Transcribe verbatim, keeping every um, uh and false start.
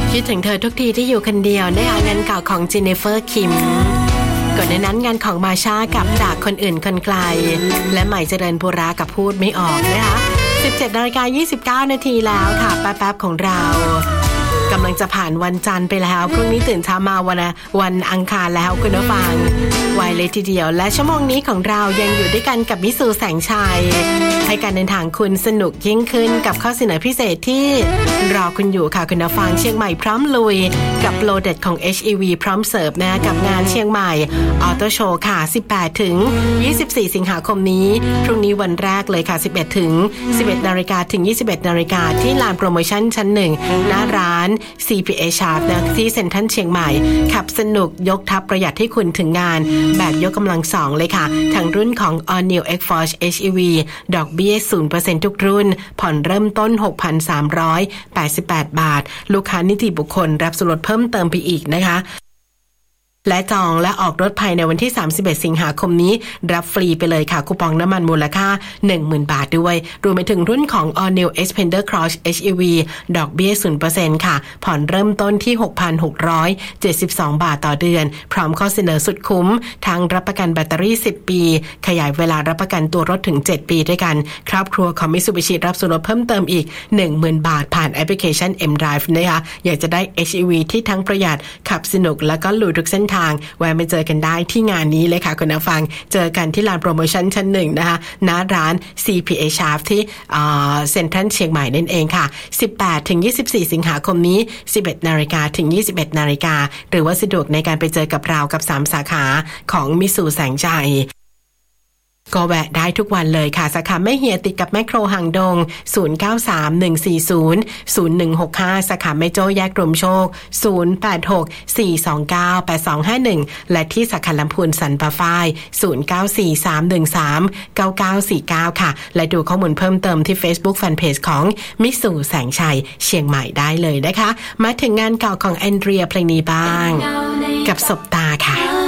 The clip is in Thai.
คิดถึงเธอทุกทีที่อยู่คนเดียวนะคะงานเก่าของจินนิเฟอร์คิมก่อนหน้านั้นงานของมาชากับจากคนอื่นคนไกลและใหม่เจริญปุรากับพูดไม่ออกนะคะ สิบเจ็ดนาฬิกายี่สิบเก้านาทีแล้วค่ะแป๊บๆของเรากำลังจะผ่านวันจันทร์ไปแล้วพรุ่งนี้ตื่นเช้ามาวันวันอังคารแล้วคุณผู้ฟังไวเลยทีเดียวและชั่วโมงนี้ของเรายังอยู่ด้วยกันกับมิสูแสงชัยให้การเดินทางคุณสนุกยิ่งขึ้นกับข้อเสนอพิเศษที่รอคุณอยู่ค่ะคุณผู้ฟังเชียงใหม่พร้อมลุยกับโปรเด็ดของ เอช อี วี พร้อมเสิร์ฟนะกับงานเชียงใหม่ออโต้โชว์ค่ะสิบแปดถึงยี่สิบสี่สิงหาคมนี้พรุ่งนี้วันแรกเลยค่ะสิบเอ็ดถึงสิบเอ็ดนาฬิกาถึงยี่สิบเอ็ดนาฬิกาที่ลานโปรโมชั่นชั้นหนึ่งหน้าร้าน ซี พี เอ Sharp นะที่เซ็นทรัลเชียงใหม่ขับสนุกยกทัพประหยัดให้คุณถึงงานแบบยกกำลังสองเลยค่ะทั้งรุ่นของ All New X-Force เอช อี วี ดอกเบี้ย ศูนย์เปอร์เซ็นต์ ทุกรุ่นผ่อนเริ่มต้น หกพันสามร้อยแปดสิบแปด บาทลูกค้านิติบุคคลรับส่วนลดเพิ่มเติมไปอีกนะคะและจองและออกรถภายในวันที่สามสิบเอ็ดสิงหาคมนี้รับฟรีไปเลยค่ะคูปองน้ำมันมูลค่า หนึ่งหมื่น บาทด้วยรวมไปถึงรุ่นของ All New Xpander Cross เอช อี วี ดอกเบี้ย ศูนย์เปอร์เซ็นต์ ค่ะผ่อนเริ่มต้นที่ หกพันหกร้อยเจ็ดสิบสอง บาทต่อเดือนพร้อมข้อเสนอสุดคุ้มทั้งรับประกันแบตเตอรี่สิบปีขยายเวลารับประกันตัวรถถึงเจ็ดปีด้วยกันครอบครัวของ Mitsubishi รับส่วนลดเพิ่มเติมอีก หนึ่งหมื่น บาทผ่านแอปพลิเคชัน M Drive นะคะอยากจะได้ เอช อี วี ที่ทั้งประหยัดขับสนุกและก็ลุยทุกเส้นทางแวะมาเจอกันได้ที่งานนี้เลยค่ะคุณผู้ฟังเจอกันที่ลานโปรโมชั่นชั้นหนึ่งนะคะณร้าน ซี พี เอ Sharp ที่เซ็นทรัลเชียงใหม่นั่นเองค่ะสิบแปดถึงยี่สิบสี่สิงหาคมนี้ สิบเอ็ดนาฬิกาถึงยี่สิบเอ็ดนาฬิกาหรือว่าสะดวกในการไปเจอกับเรากับสามสาขาของมิสูแสงชัยก็แวะได้ทุกวันเลยค่ะสาขาแม่เหียติดกับแมคโครหางดงศูนย์ เก้า สาม หนึ่ง สี่ ศูนย์ ศูนย์ หนึ่ง หก ห้าสาขาแม่โจ้แยกรวมโชคศูนย์ แปด หก สี่ สอง เก้า แปด สอง ห้า หนึ่งและที่สาขาลำพูนสันป่าฝ้ายศูนย์ เก้า สี่ สาม หนึ่ง สาม เก้า เก้า สี่ เก้าค่ะและดูข้อมูลเพิ่มเติมที่ Facebook Fanpage ของมิสูแสงชัยเชียงใหม่ได้เลยนะคะมาถึงงานเก่าของแอนเดรียเพลงนี้บ้างกับสบตาค่ะ